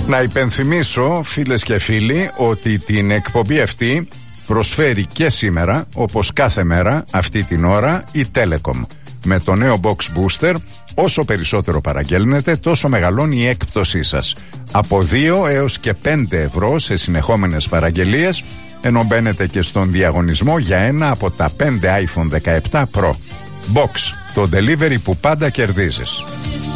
Να υπενθυμίσω, φίλες και φίλοι, ότι την εκπομπή αυτή προσφέρει και σήμερα, όπως κάθε μέρα αυτή την ώρα, η Telecom. Με το νέο Box Booster, όσο περισσότερο παραγγέλνετε, τόσο μεγαλώνει η έκπτωσή σας. Από 2 έως και 5 ευρώ σε συνεχόμενες παραγγελίες, ενώ μπαίνετε και στον διαγωνισμό για ένα από τα 5 iPhone 17 Pro. Box, το delivery που πάντα κερδίζεις.